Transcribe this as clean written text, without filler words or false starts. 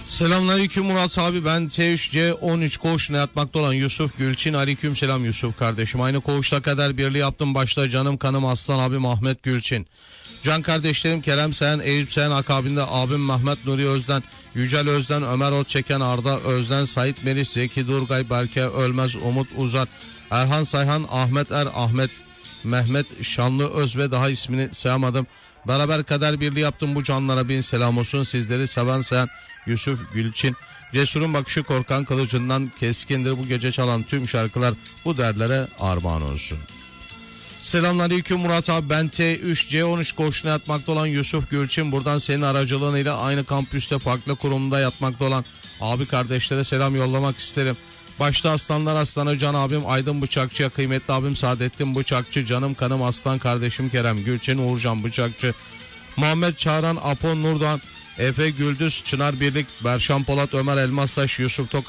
Selamünaleyküm Murat abi, ben T3C13 koğuşuna yatmakta olan Yusuf Gülçin. Aleyküm selam Yusuf kardeşim. Aynı koğuşta kader birliği yaptım, başta canım kanım aslan abim Ahmet Gülçin. Can kardeşlerim Kerem Sen, Eyüp Sen, akabinde abim Mehmet Nuri Özden, Yücel Özden, Ömer Otçeken, Arda Özden, Sait Melih, Zeki Durgay, Berke Ölmez, Umut Uzar, Erhan Sayhan, Ahmet Ahmet Mehmet Şanlı Öz ve daha ismini sayamadım. Beraber kader birliği yaptım, bu canlara bin selam olsun. Sizleri seven sayan Yusuf Gülçin. Cesurun bakışı korkan kılıcından keskindir. Bu gece çalan tüm şarkılar bu derlere armağan olsun. Selamünaleyküm Murat abi, ben T3C13 koğuşuna yatmakta olan Yusuf Gülçin. Buradan senin aracılığıyla aynı kampüste farklı kurumda yatmakta olan abi kardeşlere selam yollamak isterim. Başta aslanlar aslanı Can abim Aydın Bıçakçı, kıymetli abim Saadettin Bıçakçı, canım kanım aslan kardeşim Kerem Gülçin, Uğurcan Bıçakçı, Muhammed Çağran, Apo Nurdan, Efe Güldüz, Çınar Birlik, Berşan Polat, Ömer Elmastaş, Yusuf Tok